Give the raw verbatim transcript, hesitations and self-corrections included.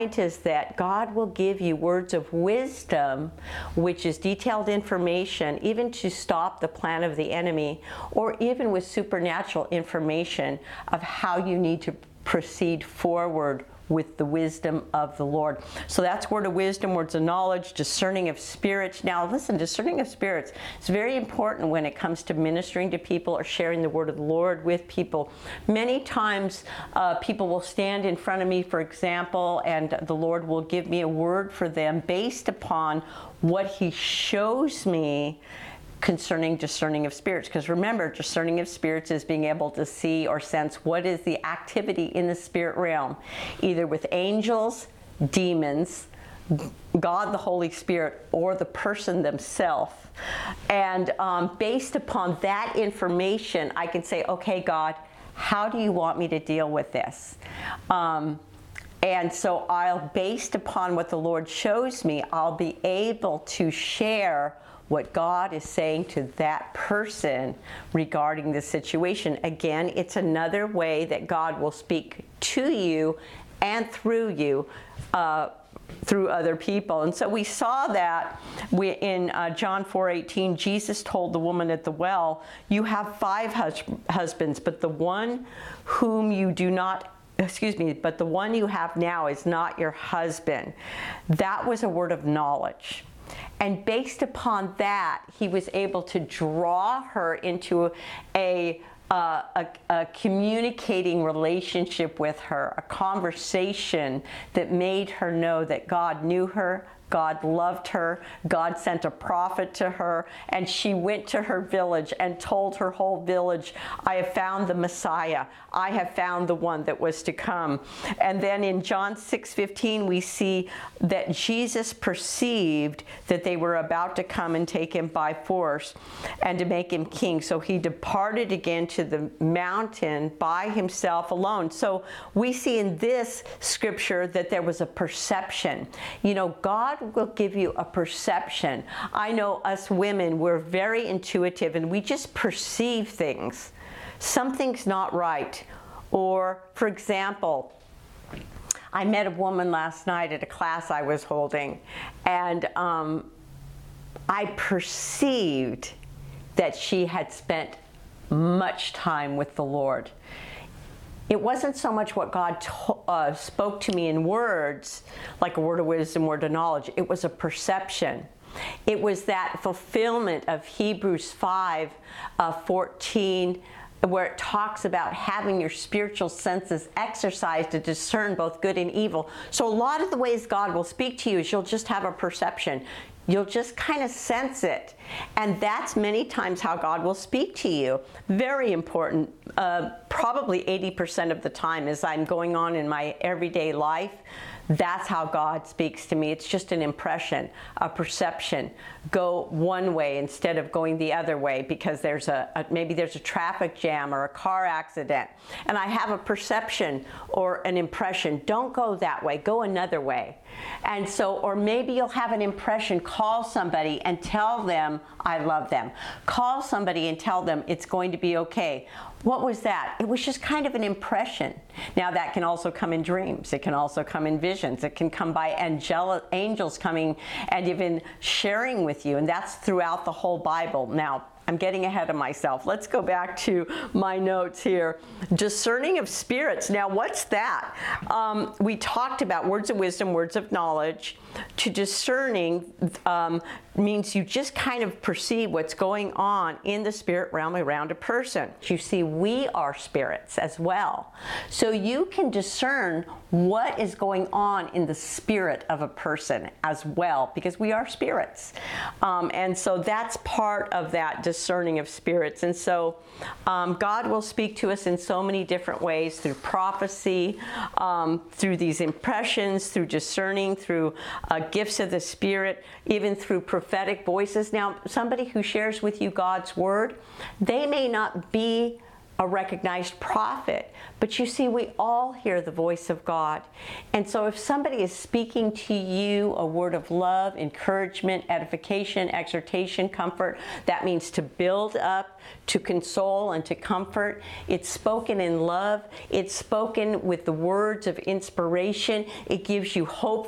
is that God will give you words of wisdom, which is detailed information, even to stop the plan of the enemy, or even with supernatural information of how you need to proceed forward with the wisdom of the Lord. So that's word of wisdom, words of knowledge, discerning of spirits. Now listen, discerning of spirits is very important when it comes to ministering to people or sharing the word of the Lord with people. Many times uh, people will stand in front of me, for example, and the Lord will give me a word for them based upon what He shows me concerning discerning of spirits. Because remember, discerning of spirits is being able to see or sense what is the activity in the spirit realm, either with angels, demons, God the Holy Spirit, or the person themselves. And um, based upon that information, I can say, okay, God, how do you want me to deal with this? Um, And so I'll, based upon what the Lord shows me, I'll be able to share what God is saying to that person regarding the situation. Again, it's another way that God will speak to you and through you, uh, through other people. And so we saw that we, in uh, John four eighteen, Jesus told the woman at the well, you have five hus- husbands, but the one whom you do not excuse me, but the one you have now is not your husband. That was a word of knowledge. And based upon that, he was able to draw her into a, uh, a, a communicating relationship with her, a conversation that made her know that God knew her, God loved her, God sent a prophet to her, and she went to her village and told her whole village, I have found the Messiah. I have found the one that was to come. And then in John six fifteen, we see that Jesus perceived that they were about to come and take him by force and to make him king. So he departed again to the mountain by himself alone. So we see in this scripture that there was a perception. You know, God will give you a perception. I know us women, we're very intuitive and we just perceive things. Something's not right. Or, for example, I met a woman last night at a class I was holding, and um, I perceived that she had spent much time with the Lord. It wasn't so much what God to, uh, spoke to me in words, like a word of wisdom, word of knowledge. It was a perception. It was that fulfillment of Hebrews five fourteen, where it talks about having your spiritual senses exercised to discern both good and evil. So a lot of the ways God will speak to you is you'll just have a perception. You'll just kind of sense it. And that's many times how God will speak to you. Very important. Uh, probably eighty percent of the time as I'm going on in my everyday life, that's how God speaks to me. It's just an impression, a perception. Go one way instead of going the other way because there's a, a maybe there's a traffic jam or a car accident. And I have a perception or an impression. Don't go that way. Go another way. And so, or maybe you'll have an impression. Call somebody and tell them I love them. Call somebody and tell them it's going to be okay. What was that? It was just kind of an impression. Now that can also come in dreams. It can also come in visions. It can come by angel angels coming and even sharing with you. And that's throughout the whole Bible. Now, I'm getting ahead of myself. Let's go back to my notes here. Discerning of spirits. Now, what's that? Um, we talked about words of wisdom, words of knowledge. To discerning um, means you just kind of perceive what's going on in the spirit realm around a person. You see, we are spirits as well. So you can discern what is going on in the spirit of a person as well, because we are spirits. Um, and so that's part of that discerning of spirits. And so um, God will speak to us in so many different ways, through prophecy, um, through these impressions, through discerning, through uh, gifts of the Spirit, even through prophetic voices. Now, somebody who shares with you God's word, they may not be a recognized prophet. But you see, we all hear the voice of God. And so if somebody is speaking to you a word of love, encouragement, edification, exhortation, comfort, that means to build up, to console, and to comfort. It's spoken in love. It's spoken with the words of inspiration. It gives you hope